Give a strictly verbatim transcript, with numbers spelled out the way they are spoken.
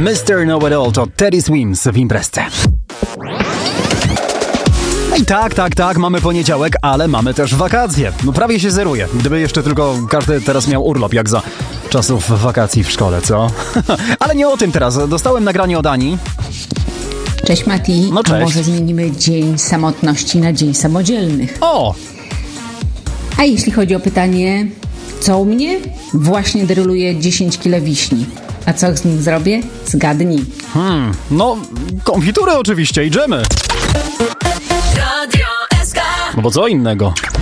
mister Know-It-All to Teddy Swims w imprezce. I tak, tak, tak, mamy poniedziałek, ale mamy też wakacje. No prawie się zeruje. Gdyby jeszcze tylko każdy teraz miał urlop, jak za czasów wakacji w szkole, co? Ale nie o tym teraz. Dostałem nagranie od Ani. Cześć Mati. No cześć. A może zmienimy dzień samotności na dzień samodzielnych? O! A jeśli chodzi o pytanie, co u mnie? Właśnie deryluję dziesięć kilo wiśni. A co z nich zrobię? Zgadnij. Hmm, no, konfitury oczywiście i dżemy. Radio S K. No bo co innego?